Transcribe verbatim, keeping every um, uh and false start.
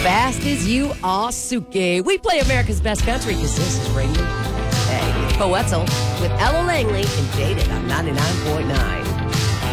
fast as you are, Suki. We play America's Best Country because this is radio. Hey, it's Bo Wetzel with Ella Langley and Dated on ninety-nine point nine.